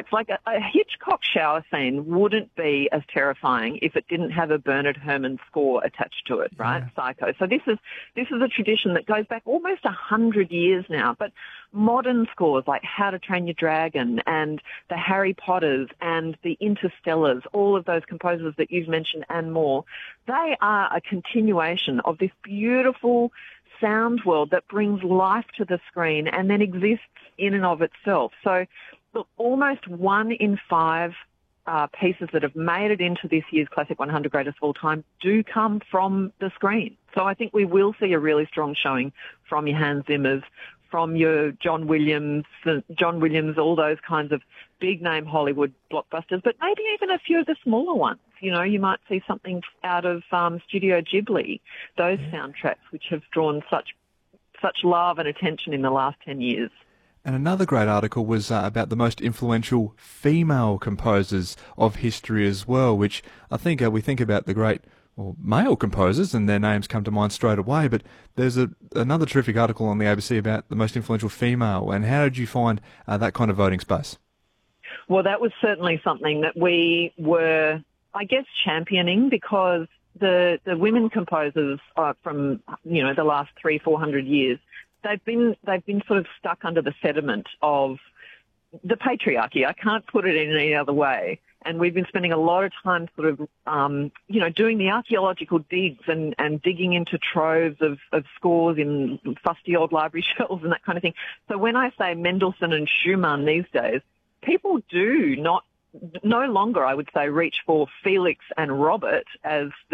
It's like a Hitchcock shower scene wouldn't be as terrifying if it didn't have a Bernard Herrmann score attached to it, right? Yeah. Psycho. So this is a tradition that goes back almost 100 years now. But modern scores like How to Train Your Dragon and the Harry Potters and the Interstellars, all of those composers that you've mentioned and more, they are a continuation of this beautiful sound world that brings life to the screen and then exists in and of itself. So, look, almost 1 in 5 pieces that have made it into this year's Classic 100 Greatest of All Time do come from the screen. So I think we will see a really strong showing from your Hans Zimmers, from your John Williams, all those kinds of big-name Hollywood blockbusters, but maybe even a few of the smaller ones. You know, you might see something out of Studio Ghibli, those soundtracks which have drawn such love and attention in the last 10 years. And another great article was about the most influential female composers of history as well, which I think we think about the great male composers and their names come to mind straight away, but there's another terrific article on the ABC about the most influential female. And how did you find that kind of voting space? Well, that was certainly something that we were, I guess, championing, because the women composers from, the last 300-400 years, they've been sort of stuck under the sediment of the patriarchy. I can't put it in any other way. And we've been spending a lot of time sort of, doing the archaeological digs and digging into troves of scores in fusty old library shelves and that kind of thing. So when I say Mendelssohn and Schumann these days, people do no longer, I would say, reach for Felix and Robert as